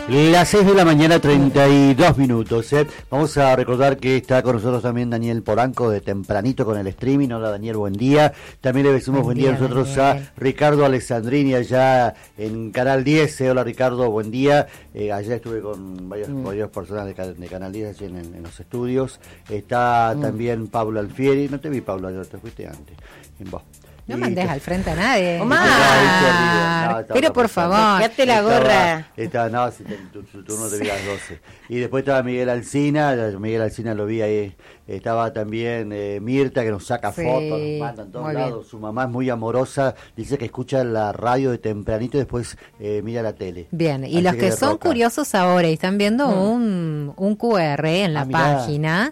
Las 6 de la mañana, 32 minutos. Vamos a recordar que está con nosotros también Daniel Poranco de Tempranito con el streaming. Hola Daniel, buen día. También le decimos buen día nosotros Daniel. A Ricardo Alessandrini allá en Canal 10. Hola Ricardo, buen día. Ayer estuve con varias personas de Canal 10 allí en los estudios. Está también Pablo Alfieri. No te vi, Pablo, ayer te fuiste antes. En vos. No mandes al frente a nadie. Omar, pero por favor, quédate la gorra. No, si tu turno te vi a las 12. Y después estaba Miguel Alsina lo vi ahí. Estaba también Mirta, que nos saca fotos, nos manda en todos lados. Bien. Su mamá es muy amorosa, dice que escucha la radio de Tempranito y después mira la tele. Bien, y así los que son curiosos ahora y están viendo un QR en la página,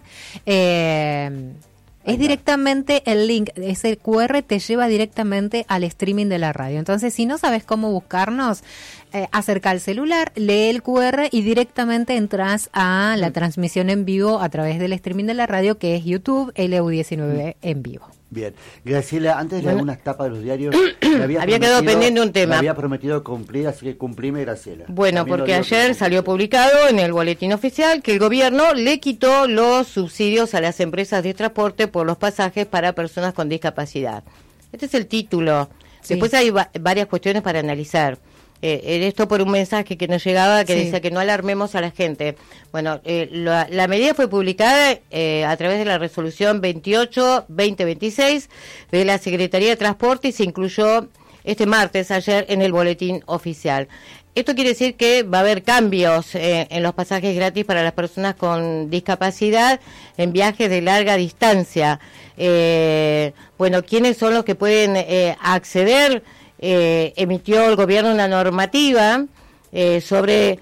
es directamente el link, ese QR te lleva directamente al streaming de la radio. Entonces, si no sabes cómo buscarnos, acerca el celular, lee el QR y directamente entras a la transmisión en vivo a través del streaming de la radio, que es YouTube LU19 en vivo. Bien, Graciela, antes de algunas tapas de los diarios había quedado pendiente un tema. Me había prometido cumplir, así que cumplime, Graciela. Bueno, también porque ayer salió publicado en el boletín oficial que el gobierno le quitó los subsidios a las empresas de transporte por los pasajes para personas con discapacidad. Este es el título. Sí. Después hay varias cuestiones para analizar. Esto por un mensaje que nos llegaba que decía que no alarmemos a la gente. Bueno, la medida fue publicada a través de la resolución 28-2026 de la Secretaría de Transporte y se incluyó este martes, ayer, en el boletín oficial. Esto quiere decir que va a haber cambios en los pasajes gratis para las personas con discapacidad en viajes de larga distancia. Bueno, ¿quiénes son los que pueden acceder? Emitió el gobierno una normativa sobre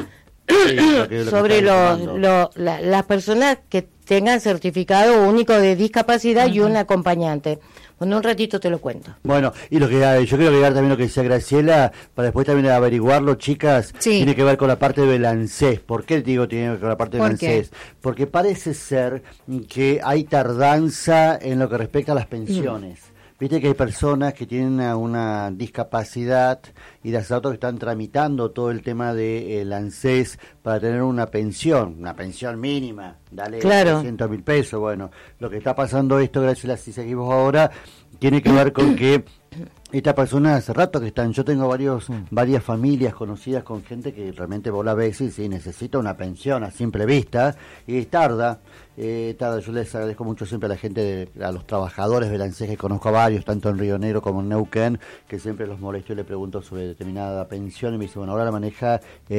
las personas que tengan certificado único de discapacidad y un acompañante. Bueno, un ratito te lo cuento. Bueno, y lo que yo quiero agregar también lo que decía Graciela, para después también averiguarlo, chicas, tiene que ver con la parte del ANSES. ¿Por qué digo tiene que ver con la parte del ANSES? Porque parece ser que hay tardanza en lo que respecta a las pensiones. Viste que hay personas que tienen una discapacidad y las otras que están tramitando todo el tema del ANSES para tener una pensión mínima, dale 300.000 pesos. Bueno, lo que está pasando esto, Graciela, si seguimos ahora, tiene que ver con que esta persona hace rato que están, yo tengo varias familias conocidas con gente que realmente vos la ves y sí, necesita una pensión a simple vista y tarda. Yo les agradezco mucho siempre a la gente, a los trabajadores del ANSES, que conozco a varios, tanto en Río Negro como en Neuquén, que siempre los molesto y le pregunto sobre determinada pensión y me dice, bueno, ahora la maneja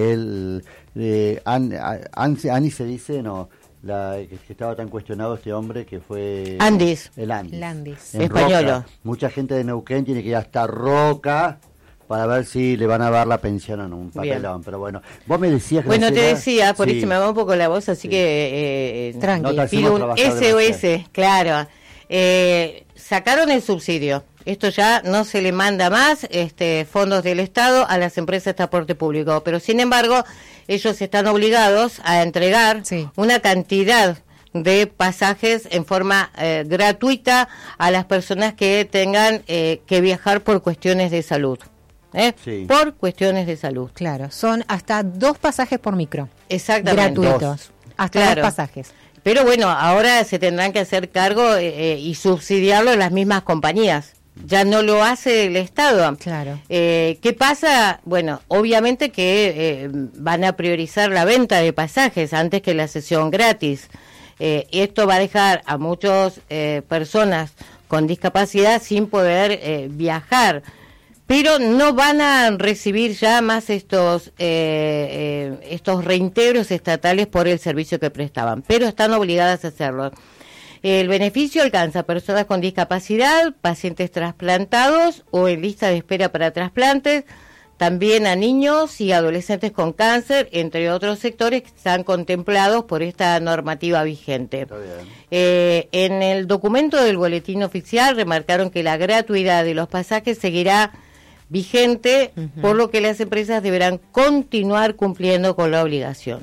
Ani se dice, no, que estaba tan cuestionado este hombre que fue Andis. El Andis. Españolo. Mucha gente de Neuquén tiene que ir hasta Roca para ver si le van a dar la pensión en un papelón. Bien. Pero bueno, vos me decías que... Bueno, te decía, por eso me va un poco la voz, así que tranqui, pido un SOS, claro. Sacaron el subsidio. Esto ya no se le manda más fondos del Estado a las empresas de transporte público, pero sin embargo ellos están obligados a entregar una cantidad de pasajes en forma gratuita a las personas que tengan que viajar por cuestiones de salud. Por cuestiones de salud. Claro, son hasta 2 pasajes por micro. Exactamente. Gratuitos. Hasta 2 pasajes. Pero bueno, ahora se tendrán que hacer cargo y subsidiarlo las mismas compañías. Ya no lo hace el Estado. Claro. ¿Qué pasa? Bueno, obviamente que van a priorizar la venta de pasajes antes que la sesión gratis. Esto va a dejar a muchas personas con discapacidad sin poder viajar. Pero no van a recibir ya más estos reintegros estatales por el servicio que prestaban, pero están obligadas a hacerlo. El beneficio alcanza a personas con discapacidad, pacientes trasplantados o en lista de espera para trasplantes, también a niños y adolescentes con cáncer, entre otros sectores que están contemplados por esta normativa vigente. En el documento del boletín oficial remarcaron que la gratuidad de los pasajes seguirá vigente, por lo que las empresas deberán continuar cumpliendo con la obligación.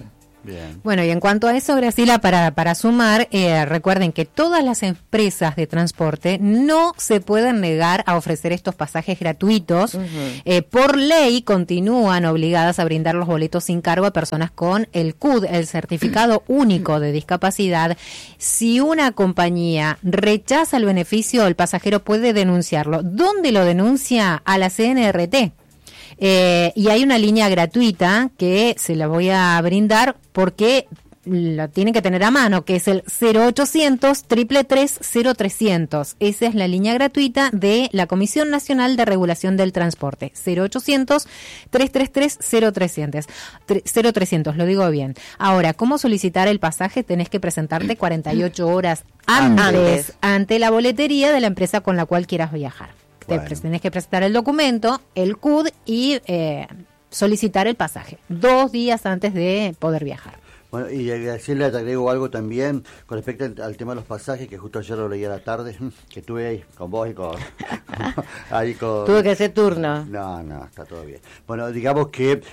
Bien. Bueno, y en cuanto a eso, Graciela, para sumar, recuerden que todas las empresas de transporte no se pueden negar a ofrecer estos pasajes gratuitos. Por ley, continúan obligadas a brindar los boletos sin cargo a personas con el CUD, el Certificado Único de Discapacidad. Si una compañía rechaza el beneficio, el pasajero puede denunciarlo. ¿Dónde lo denuncia? A la CNRT. Y hay una línea gratuita que se la voy a brindar porque lo tienen que tener a mano, que es el 0800 333 0300. Esa es la línea gratuita de la Comisión Nacional de Regulación del Transporte. 0800 333 0300. Lo digo bien. Ahora, ¿cómo solicitar el pasaje? Tenés que presentarte 48 horas antes ante la boletería de la empresa con la cual quieras viajar. Bueno. Tenés que presentar el documento, el CUD y solicitar el pasaje 2 días antes de poder viajar. Bueno, y Graciela, te agrego algo también con respecto al tema de los pasajes, que justo ayer lo leí a la tarde, que estuve ahí con vos y con... Tuve que hacer turno. No, está todo bien. Bueno, digamos que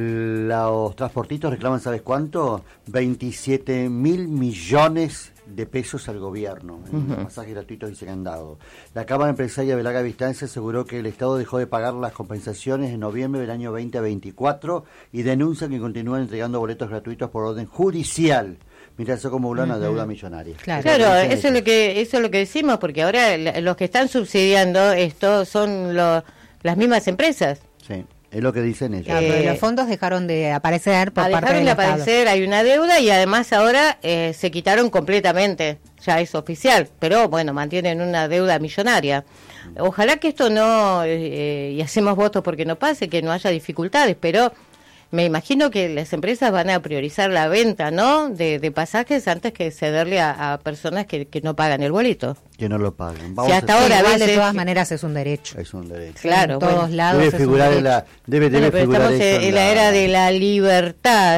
los transportistas reclaman, ¿sabes cuánto? 27.000 millones de pesos al gobierno en los pasajes gratuitos que se han dado. La Cámara Empresaria de Larga Distancia aseguró que el Estado dejó de pagar las compensaciones en noviembre del año 2024 y denuncia que continúan entregando boletos gratuitos por orden judicial, mientras se acumula una deuda millonaria. Claro, eso es lo que decimos, porque ahora los que están subsidiando esto son las mismas empresas. Sí. Es lo que dicen ellos. Pero los fondos dejaron de aparecer por parte del Estado. Dejaron de aparecer, hay una deuda y además ahora se quitaron completamente, ya es oficial, pero bueno, mantienen una deuda millonaria. Ojalá que esto no, y hacemos votos porque no pase, que no haya dificultades, pero me imagino que las empresas van a priorizar la venta, ¿no?, de pasajes antes que cederle a personas que no pagan el boleto. Que no lo paguen. Si hasta ahora, de todas maneras, es un derecho. Es un derecho. Claro, en todos lados debe figurar pero figurar estamos en la era de la libertad.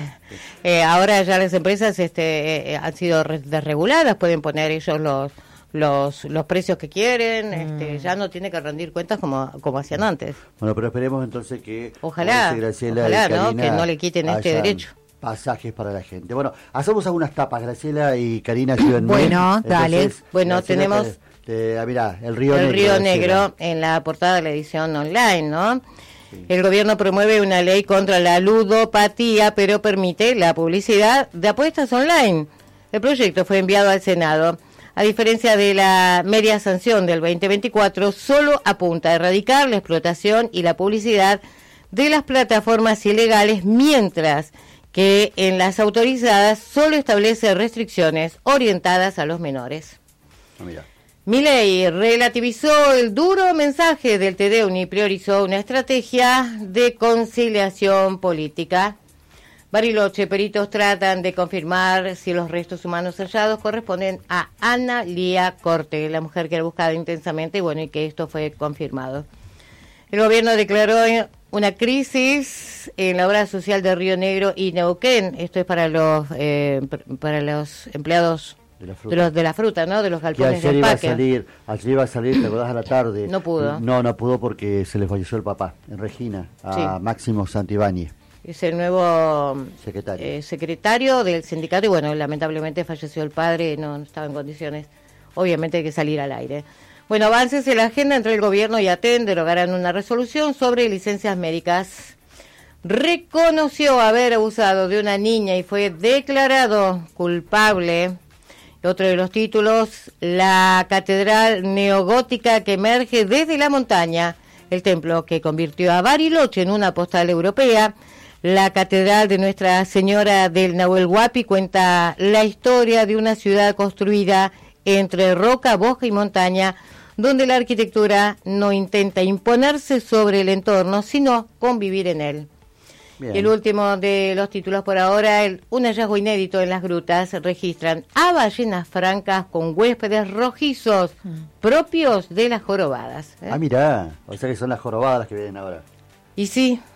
Ahora ya las empresas han sido desreguladas, pueden poner ellos los precios que quieren, ya no tiene que rendir cuentas como hacían antes. Bueno, pero esperemos entonces que ojalá ¿no?, que no le quiten este derecho. Pasajes para la gente. Bueno, hacemos algunas tapas, Graciela y Karina. Bueno, dale. Entonces, bueno, tenemos mirá, el Río Negro en la portada de la edición online, ¿no? Sí. El gobierno promueve una ley contra la ludopatía, pero permite la publicidad de apuestas online. El proyecto fue enviado al Senado. A diferencia de la media sanción del 2024, solo apunta a erradicar la explotación y la publicidad de las plataformas ilegales, mientras que en las autorizadas solo establece restricciones orientadas a los menores. Milei relativizó el duro mensaje del TDEUN y priorizó una estrategia de conciliación política. Bariloche, peritos tratan de confirmar si los restos humanos hallados corresponden a Ana Lía Corte, la mujer que era buscada intensamente, y que esto fue confirmado. El gobierno declaró una crisis en la obra social de Río Negro y Neuquén. Esto es para los empleados de la fruta, ¿no?, de los galpones de empaque. Ayer iba a salir, ¿te acordás? A la tarde. No pudo. No pudo porque se le falleció el papá en Regina, a Máximo Santibáñez. Es el nuevo secretario del sindicato y lamentablemente falleció el padre, no estaba en condiciones, obviamente hay que salir al aire. Bueno, avances en la agenda entre el gobierno y ATEN derogarán una resolución sobre licencias médicas. Reconoció haber abusado de una niña y fue declarado culpable. Otro de los títulos, la catedral neogótica que emerge desde la montaña, el templo que convirtió a Bariloche en una postal europea. La catedral de Nuestra Señora del Nahuel Huapi cuenta la historia de una ciudad construida entre roca, bosque y montaña, donde la arquitectura no intenta imponerse sobre el entorno, sino convivir en él. Bien. Y el último de los títulos por ahora, un hallazgo inédito en las grutas, registran a ballenas francas con huéspedes rojizos propios de las jorobadas. Mirá, o sea que son las jorobadas las que vienen ahora. Y sí,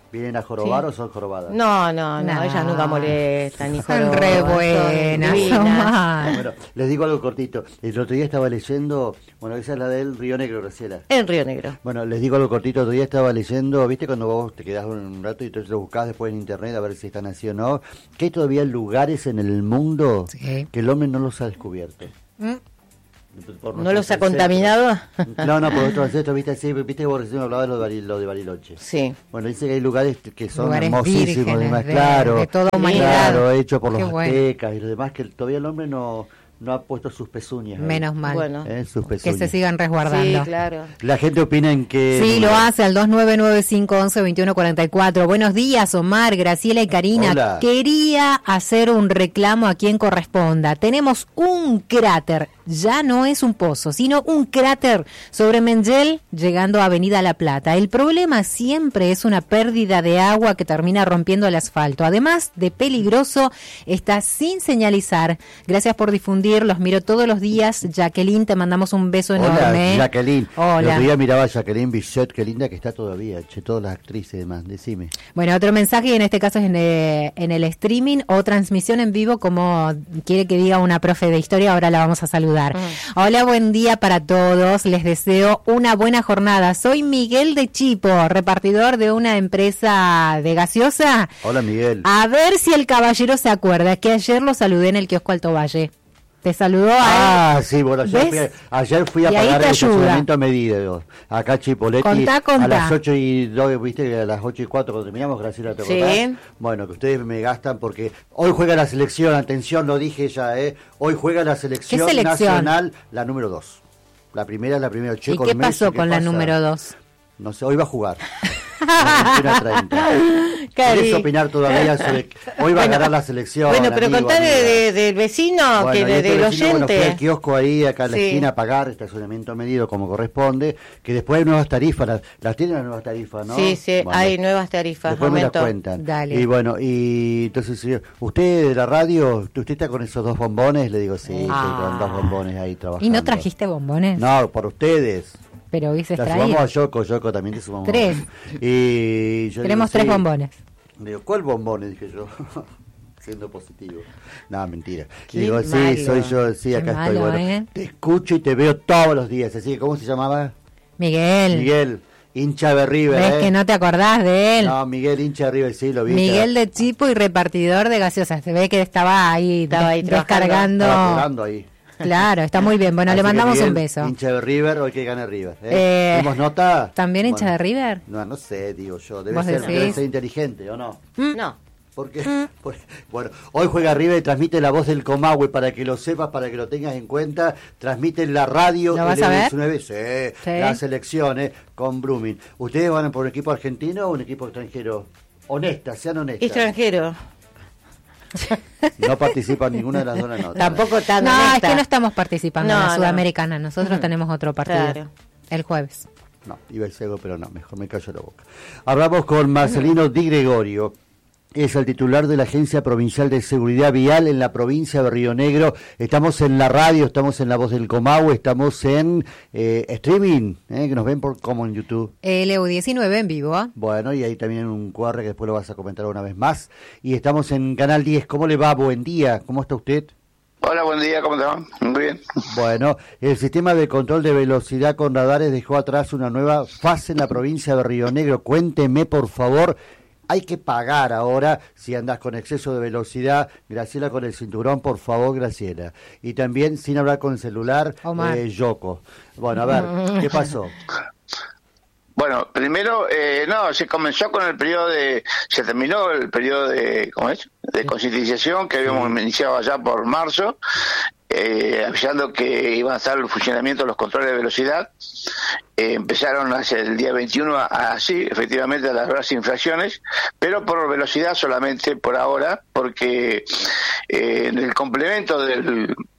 ¿Vienen a jorobar o son jorobadas? No, ellas nunca molestan ni joroban. Son re buenas. Bueno, les digo algo cortito. El otro día estaba leyendo, bueno, esa es la del Río Negro, Graciela. En Río Negro. Bueno, les digo algo cortito. El otro día estaba leyendo, ¿viste? Cuando vos te quedás un rato y entonces lo buscás después en internet a ver si están así o no. Que hay todavía lugares en el mundo que el hombre no los ha descubierto. ¿No los ha contaminado? No, por otros ancestros, viste vos recién hablabas de lo de Bariloche. Sí. Bueno, dice que hay lugares que son lugares hermosísimos, además, de toda humanidad. claro, hecho por los bueno. aztecas y lo demás, que todavía el hombre no ha puesto sus pezuñas. Menos mal. Bueno. Sus pezuñas. Que se sigan resguardando. Sí, claro. La gente opina en que... Sí, lo hace al 2995112144. Buenos días, Omar, Graciela y Karina. Hola. Quería hacer un reclamo a quien corresponda. Tenemos un cráter, ya no es un pozo, sino un cráter sobre Mengel, llegando a Avenida La Plata. El problema siempre es una pérdida de agua que termina rompiendo el asfalto. Además de peligroso, está sin señalizar. Gracias por difundir. Los miro todos los días. Jacqueline, te mandamos un beso enorme. Hola, Jacqueline. Hola. El otro día miraba a Jacqueline Bisset, qué linda que está todavía, todas las actrices y demás, decime. Bueno, otro mensaje, y en este caso es en el streaming o transmisión en vivo, como quiere que diga una profe de historia, ahora la vamos a saludar. Hola, buen día para todos, les deseo una buena jornada. Soy Miguel de Chipo, repartidor de una empresa de gaseosa. Hola, Miguel. A ver si el caballero se acuerda que ayer lo saludé en el kiosco Alto Valle. Te saludó a él. Sí, bueno, ayer fui a pagar el estacionamiento a medida, acá Chipoletti, contá. a las 8:02, viste que a las 8:04 cuando terminamos, Graciela, ¿te acordás? Sí. Bueno, que ustedes me gastan porque hoy juega la selección, atención, lo dije ya, hoy juega la selección nacional, la número 2. La primera es la primera, ¿Y qué pasó con la número 2? No sé, hoy va a jugar. ¿Querés opinar todavía sobre hoy va a ganar la selección? Bueno, pero contá del vecino, bueno, que del oyente. Bueno, fui al kiosco ahí, acá en la esquina, a pagar estacionamiento medido como corresponde, que después hay nuevas tarifas, las tienen las nuevas tarifas, ¿no? Sí, bueno, hay nuevas tarifas. Después me las cuentan. Dale. Y bueno, y entonces, usted de la radio, ¿usted está con esos 2 bombones? Le digo, sí, estoy con 2 bombones ahí trabajando. ¿Y no trajiste bombones? No, por ustedes. Pero hubiese la traído. sumamos a Yoko también te sumamos. 3. Y yo Tenemos 3 bombones. Digo, ¿cuál bombones? Dije yo, siendo positivo. No, mentira. Qué digo, malo. sí, soy yo, sí, acá Qué estoy. malo, Bueno, te escucho y te veo todos los días. Así que, ¿cómo se llamaba? Miguel, hincha de River. ¿ves que no te acordás de él? No, Miguel, hincha de River, sí, lo vi. Miguel de Chipo y repartidor de gaseosas. Se ve que estaba ahí descargando. Estaba jugando ahí. Claro, está muy bien. Bueno, le mandamos un beso. Hincha de River, hoy que gane River. ¿Tenemos nota? ¿También hincha de River? No sé, digo yo. Debe ser inteligente, ¿o no? No. ¿Por qué? Bueno, hoy juega River y transmite La Voz del Comahue, para que lo sepas, para que lo tengas en cuenta. Transmite en la radio. ¿Lo vas a ver? 19, sí, las elecciones con Blooming. ¿Ustedes van por un equipo argentino o un equipo extranjero? Sean honestas. Extranjero. No participa en ninguna de las dos notas. Tampoco tan No, honesta. es que no estamos participando en la Sudamericana. Nosotros tenemos otro partido. Claro. El jueves. No, iba a decir algo, pero no, mejor me callo la boca. Hablamos con Marcelino Di Gregorio. Es el titular de la Agencia Provincial de Seguridad Vial en la provincia de Río Negro. Estamos en la radio, estamos en La Voz del Comahue, estamos en streaming, que nos ven como en YouTube. LU19 en vivo. Bueno, y ahí también un QR que después lo vas a comentar una vez más. Y estamos en Canal 10. ¿Cómo le va? Buen día. ¿Cómo está usted? Hola, buen día, ¿cómo te va? Muy bien. Bueno, el sistema de control de velocidad con radares dejó atrás una nueva fase en la provincia de Río Negro. Cuénteme, por favor. Hay que pagar ahora si andas con exceso de velocidad. Graciela, con el cinturón, por favor, Graciela. Y también, sin hablar con el celular, Yoko. Bueno, a ver, ¿qué pasó? Bueno, primero, se comenzó con el periodo se terminó el periodo de concientización que habíamos iniciado allá por marzo, avisando que iban a estar el funcionamiento de los controles de velocidad. Empezaron hacia el día 21 así, efectivamente, a las infracciones, pero por velocidad solamente por ahora, porque en el complemento del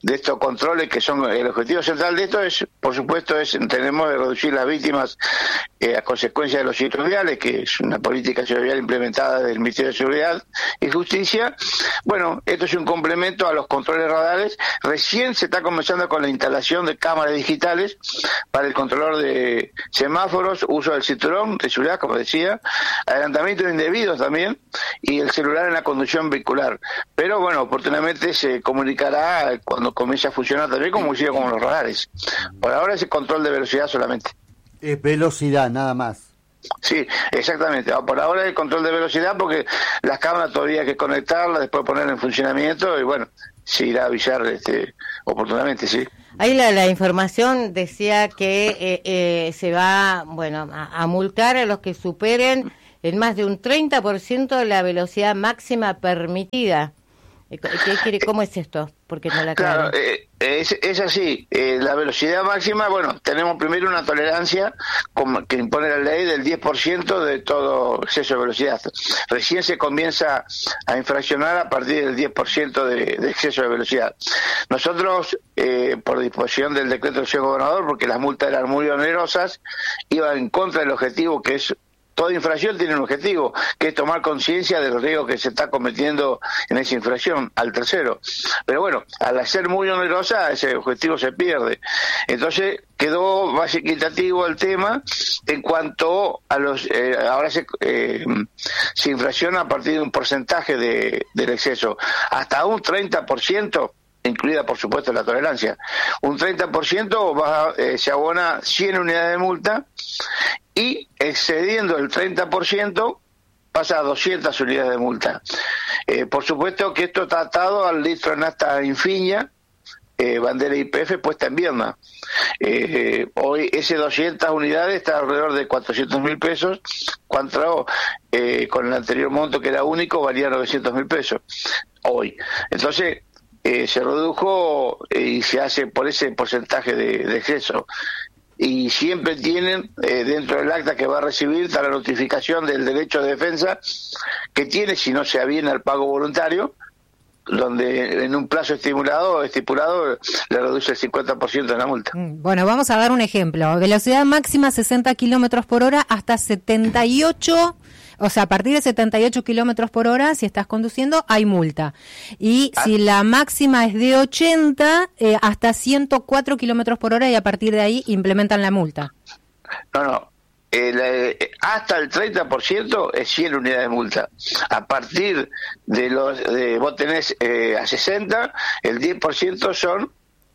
de estos controles, que son el objetivo central de esto, es, por supuesto, tenemos de reducir las víctimas a consecuencia de los siniestros viales, que es una política vial implementada del Ministerio de Seguridad y Justicia. Bueno, esto es un complemento a los controles radares. Recién se está comenzando con la instalación de cámaras digitales para el controlador de semáforos, uso del cinturón de seguridad, como decía, adelantamientos indebidos también, y el celular en la conducción vehicular. Pero bueno, oportunamente se comunicará cuando comience a funcionar también, como hicieron con los radares. Por ahora es el control de velocidad solamente. Es velocidad, nada más. Sí, exactamente. Por ahora el control de velocidad, porque las cámaras todavía hay que conectarlas, después ponerlas en funcionamiento, y bueno, se irá a avisar oportunamente, sí. Ahí la información decía que se va, bueno, a multar a los que superen en más de un 30% la velocidad máxima permitida. ¿Cómo es esto? Porque no la claro, es así. La velocidad máxima, bueno, tenemos primero una tolerancia que impone la ley del 10% de todo exceso de velocidad. Recién se comienza a infraccionar a partir del 10% de exceso de velocidad. Nosotros, por disposición del decreto del señor gobernador, porque las multas eran muy onerosas, iban en contra del objetivo, que es toda infracción tiene un objetivo, que es tomar conciencia del riesgo que se está cometiendo en esa infracción al tercero. Pero bueno, al ser muy onerosa, ese objetivo se pierde. Entonces quedó más equitativo el tema en cuanto a los... ahora se infracciona a partir de un porcentaje del exceso, hasta un 30%, incluida por supuesto la tolerancia. Un 30% se abona 100 unidades de multa, y excediendo el 30% pasa a 200 unidades de multa. Por supuesto que esto está atado al litro de nafta Infinia, bandera YPF puesta en Viedma. Hoy ese 200 unidades está alrededor de 400.000 pesos, cuando con el anterior monto, que era único, valía 900.000 pesos hoy. Entonces se redujo y se hace por ese porcentaje de exceso. Y siempre tienen dentro del acta que va a recibir, está la notificación del derecho de defensa que tiene si no se aviene al pago voluntario, donde en un plazo estipulado le reduce el 50% de la multa. Bueno, vamos a dar un ejemplo. Velocidad máxima 60 kilómetros por hora hasta 78. O sea, a partir de 78 kilómetros por hora, si estás conduciendo, hay multa. Y si la máxima es de 80, hasta 104 kilómetros por hora, y a partir de ahí implementan la multa. No. Hasta el 30% es 100 unidades de multa. A partir de vos tenés a 60, el 10% son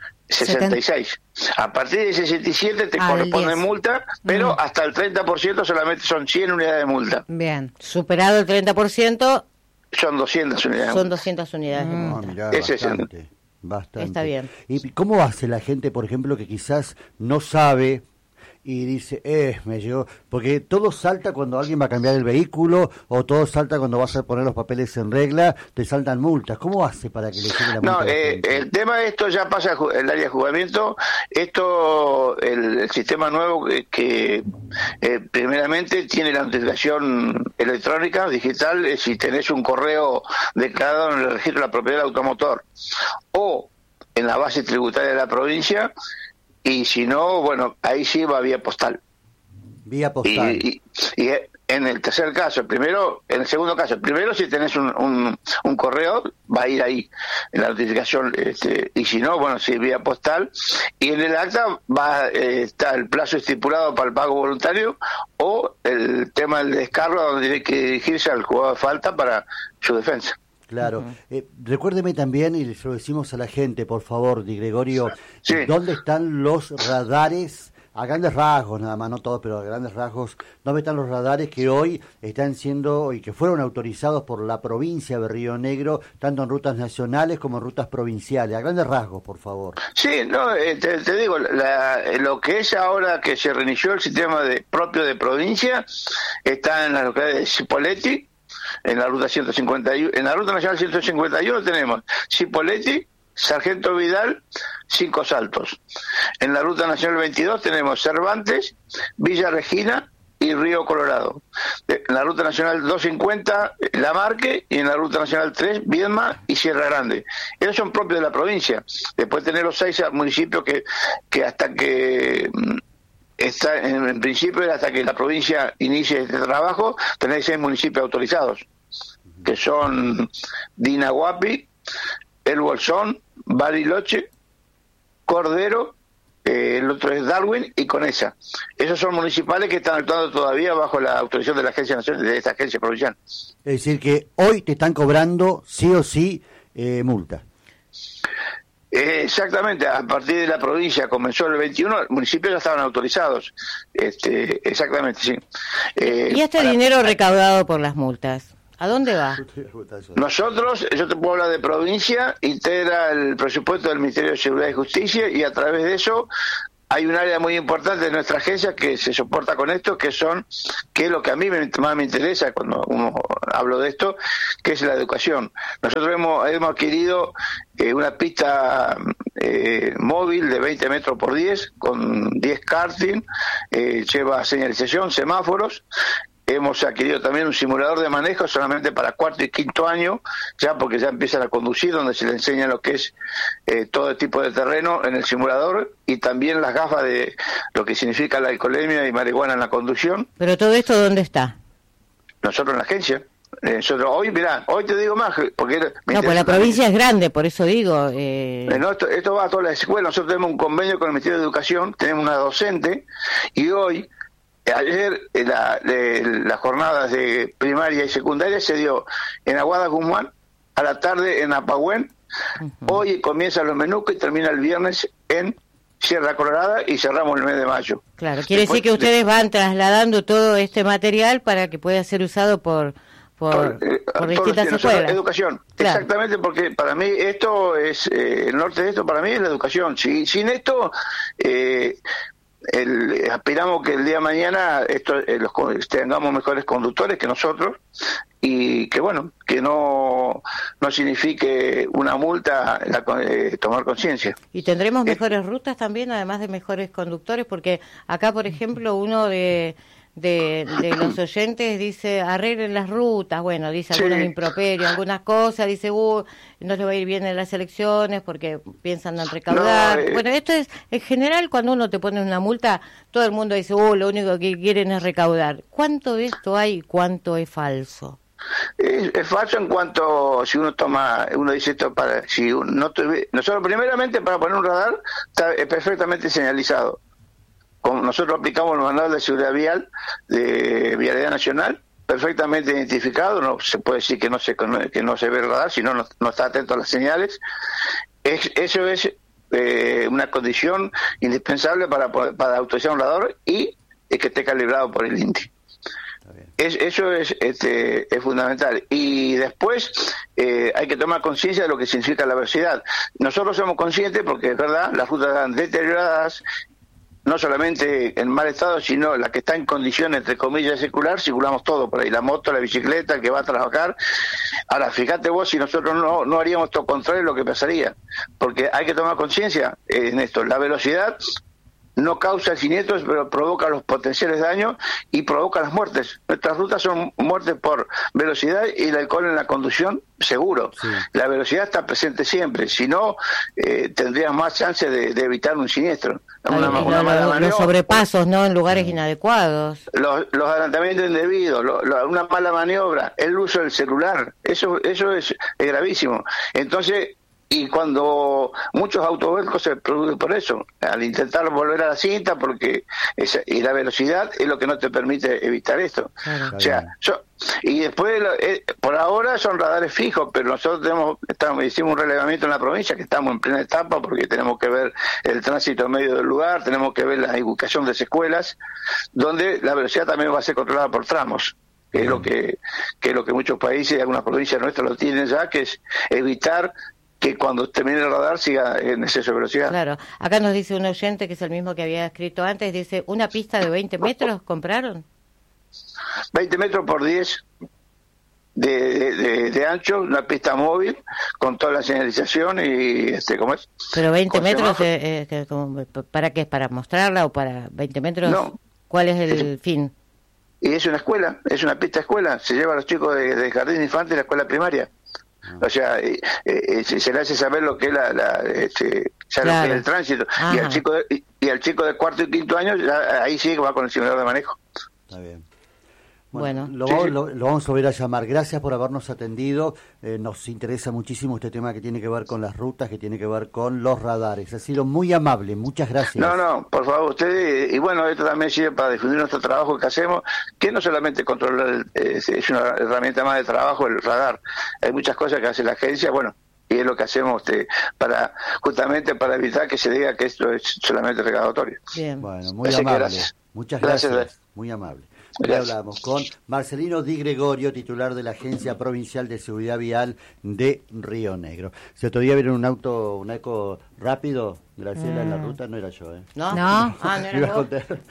66. A partir de 67 te corresponde multa, pero hasta el 30% solamente son 100 unidades de multa. Bien. Superado el 30%, son 200 unidades. Son 200 unidades de multa. Mirá, bastante. Está bien. ¿Y cómo hace la gente, por ejemplo, que quizás no sabe y dice, me llegó? Porque todo salta cuando alguien va a cambiar el vehículo, o todo salta cuando vas a poner los papeles en regla, te saltan multas. ¿Cómo hace para que le llegue la multa? No, el tema de esto ya pasa el área de juzgamiento. Esto, el sistema nuevo que primeramente tiene la notificación electrónica, digital, si tenés un correo declarado en el registro de la propiedad del automotor o en la base tributaria de la provincia. Y si no, bueno, ahí sí va vía postal. Vía postal. Y en el tercer caso, en el segundo caso, primero si tenés un correo, va a ir ahí, en la notificación, y si no, bueno, sí, vía postal. Y en el acta está el plazo estipulado para el pago voluntario, o el tema del descargo, donde tiene que dirigirse al juzgado de falta para su defensa. Claro. Recuérdeme también, y se lo decimos a la gente, por favor, Di Gregorio, sí. ¿Dónde están los radares? A grandes rasgos, nada más, no todos, pero a grandes rasgos, ¿dónde están los radares que hoy están siendo y que fueron autorizados por la provincia de Río Negro, tanto en rutas nacionales como en rutas provinciales? A grandes rasgos, por favor. Sí, no, te digo, lo que es ahora que se reinició el sistema propio de provincia, está en la localidad de Cipolletti, en la ruta 151, en la ruta nacional 151 tenemos Cipolletti, Sargento Vidal, Cinco Saltos. En la ruta nacional 22 tenemos Cervantes, Villa Regina, y Río Colorado. En la Ruta Nacional 250, La Marque, y en la Ruta Nacional 3, Viedma y Sierra Grande. Esos son propios de la provincia. Después tener los 6 municipios que hasta que está en principio, hasta que la provincia inicie este trabajo, tenéis 6 municipios autorizados, que son Dinahuapi, El Bolsón, Bariloche, Cordero, el otro es Darwin y Conesa. Esos son municipales que están actuando todavía bajo la autorización de la Agencia Nacional, de esta agencia provincial. Es decir, que hoy te están cobrando sí o sí multa. Exactamente, a partir de la provincia comenzó el 21, los municipios ya estaban autorizados. Exactamente, sí. ¿Y dinero recaudado por las multas? ¿A dónde va? Nosotros, yo te puedo hablar de provincia, integra el presupuesto del Ministerio de Seguridad y Justicia, y a través de eso hay un área muy importante de nuestra agencia que se soporta con esto, que es lo que a mí más me interesa cuando hablo de esto, que es la educación. Nosotros hemos adquirido una pista móvil de 20 metros por 10, con 10 karting, lleva señalización, semáforos. Hemos adquirido también un simulador de manejo solamente para cuarto y quinto año, ya porque ya empiezan a conducir, donde se les enseña lo que es todo tipo de terreno en el simulador, y también las gafas de lo que significa la alcoholemia y marihuana en la conducción. ¿Pero todo esto dónde está? Nosotros en la agencia. Nosotros hoy te digo más, porque no, pues la provincia es grande, por eso digo. Esto va a todas las escuelas. Nosotros tenemos un convenio con el Ministerio de Educación, tenemos una docente, y hoy, ayer, las jornadas de primaria y secundaria se dio en Aguada Guzmán, a la tarde en Apagüén. Hoy comienzan los Menuco y termina el viernes en Sierra Colorada, y cerramos el mes de mayo. Claro, quiere decir que ustedes van trasladando todo este material para que pueda ser usado por distintas escuelas. Educación, claro. Exactamente, porque para mí esto es, el norte de esto para mí es la educación. Sin esto, aspiramos que el día de mañana tengamos mejores conductores que nosotros, y que no signifique una multa tomar conciencia. Y tendremos mejores rutas también, además de mejores conductores, porque acá, por ejemplo, uno de los oyentes dice: arreglen las rutas. Bueno, dice algunos improperios, algunas cosas, dice no le va a ir bien en las elecciones porque piensan en recaudar. Bueno, esto es, en general, cuando uno te pone una multa, todo el mundo dice: lo único que quieren es recaudar. ¿Cuánto de esto hay y cuánto es falso? Es falso en cuanto, si uno dice esto nosotros primeramente, para poner un radar está perfectamente señalizado. Nosotros aplicamos el manual de seguridad vial de Vialidad Nacional, perfectamente identificado. No se puede decir que no se ve el radar, si no está atento a las señales. Eso es una condición indispensable para autorizar un radar, y que esté calibrado por el INTI. Eso es fundamental. Y después hay que tomar conciencia de lo que significa la velocidad. Nosotros somos conscientes, porque es verdad, las rutas están deterioradas, no solamente en mal estado, sino la que está en condiciones, entre comillas, de circular. Circulamos todo por ahí, la moto, la bicicleta, el que va a trabajar. Ahora, fíjate vos, si nosotros no haríamos todo contrario, lo que pasaría, porque hay que tomar conciencia en esto. La velocidad no causa siniestros, pero provoca los potenciales daños y provoca las muertes. Nuestras rutas son muertes por velocidad, y el alcohol en la conducción, seguro. Sí. La velocidad está presente siempre, si no, tendrías más chance de evitar un siniestro. Una mala maniobra, los sobrepasos, ¿no?, en lugares inadecuados. Los adelantamientos indebidos, una mala maniobra, el uso del celular, eso es gravísimo. Entonces, y cuando muchos autovuelcos se producen por eso, al intentar volver a la cinta, y la velocidad es lo que no te permite evitar esto. Claro. O sea, y después, por ahora son radares fijos, pero nosotros hicimos un relevamiento en la provincia, que estamos en plena etapa, porque tenemos que ver el tránsito en medio del lugar, tenemos que ver la ubicación de las escuelas, donde la velocidad también va a ser controlada por tramos, que es lo que muchos países y algunas provincias nuestras lo tienen ya, que es evitar que cuando termine el radar siga en exceso de velocidad. Claro. Acá nos dice un oyente, que es el mismo que había escrito antes, dice: ¿una pista de 20 metros compraron? 20 metros por 10 de ancho, una pista móvil con toda la señalización y ¿cómo es? Pero 20 metros, ¿para qué es? ¿Para mostrarla o para 20 metros? No. ¿Cuál es el fin? y es una escuela, es una pista de escuela, se lleva a los chicos de jardín de infantes a la escuela primaria. O sea, se le hace saber lo que es lo que es el tránsito. Y al chico de cuarto y quinto año, ahí sí que va con el simulador de manejo. Está bien. Bueno, lo vamos a volver a llamar. Gracias por habernos atendido. Nos interesa muchísimo este tema que tiene que ver con las rutas, que tiene que ver con los radares. Ha sido muy amable. Muchas gracias. No, por favor, ustedes. Y bueno, esto también sirve para difundir nuestro trabajo que hacemos, que no solamente controlar, es una herramienta más de trabajo el radar. Hay muchas cosas que hace la agencia, bueno, y es lo que hacemos justamente para evitar que se diga que esto es solamente recaudatorio. Bien. Bueno, muy amable. Muchas gracias. Muy amable. Hoy hablamos con Marcelino Di Gregorio, titular de la Agencia Provincial de Seguridad Vial de Río Negro. Si otro día vieron un eco rápido, Graciela, en la ruta, no era yo, ¿eh? No. No era vos.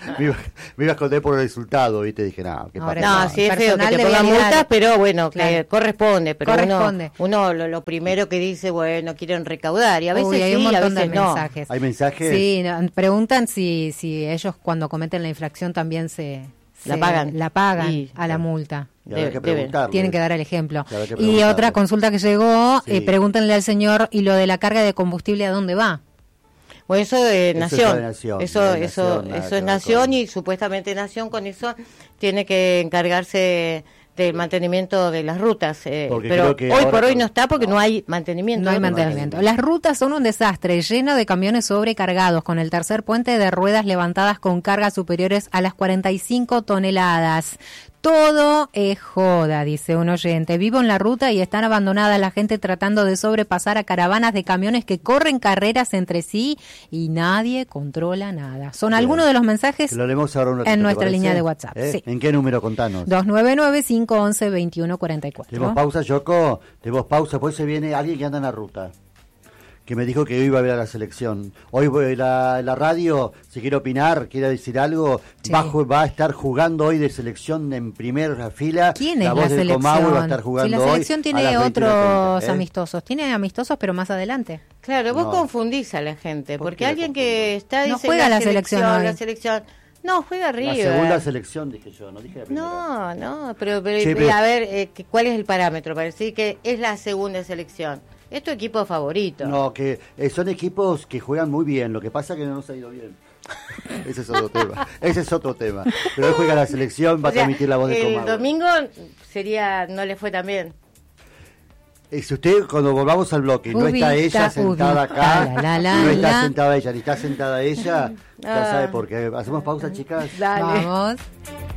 Me iba a esconder por el resultado, ¿viste? Dije, no, ¿qué pasa? No, sí es feo que te pongan multas, pero bueno, claro, corresponde. Pero uno lo primero que dice, bueno, quieren recaudar, y a veces hay un sí, a montón veces de no. mensajes. ¿Hay mensajes? Sí, preguntan si ellos cuando cometen la infracción también la pagan y, a la multa. Tienen que dar el ejemplo. Y otra consulta que llegó, pregúntenle al señor, ¿y lo de la carga de combustible a dónde va? Bueno, eso de Nación. Eso es Nación y supuestamente Nación con eso tiene que encargarse del mantenimiento de las rutas. Pero hoy por hoy no está porque no hay mantenimiento. No hay mantenimiento. Las rutas son un desastre, lleno de camiones sobrecargados, con el tercer puente de ruedas levantadas con cargas superiores a las 45 toneladas. Todo es joda, dice un oyente. Vivo en la ruta y están abandonadas la gente tratando de sobrepasar a caravanas de camiones que corren carreras entre sí y nadie controla nada. Son algunos de los mensajes en nuestra línea de WhatsApp. Sí. ¿En qué número? Contanos. 299-511-2144. ¿Tenemos pausa, Yoko? Tenemos pausa, pues se viene alguien que anda en la ruta, que me dijo que hoy iba a ver a la selección. Hoy la radio, si quiere opinar, quiere decir algo, sí. Va a estar jugando hoy de selección en primera fila. ¿Quién es la selección? Va a estar jugando si la selección hoy tiene otros amistosos, tiene amistosos pero más adelante. Claro, vos confundís a la gente, porque alguien que está no juega la selección, no, juega River. La segunda selección, dije yo, no dije la primera. No, pero a ver, ¿cuál es el parámetro para decir que es la segunda selección? Es tu equipo favorito. No, que son equipos que juegan muy bien. Lo que pasa es que no nos ha ido bien. Ese es otro tema. Pero hoy juega la selección, va a transmitir la voz de Comahue. El domingo no le fue tan bien. Si usted, cuando volvamos al bloque, no está ella sentada acá, no está sentada ella, ni está sentada ella, ya sabe por qué. ¿Hacemos pausa, chicas? Dale. Vamos.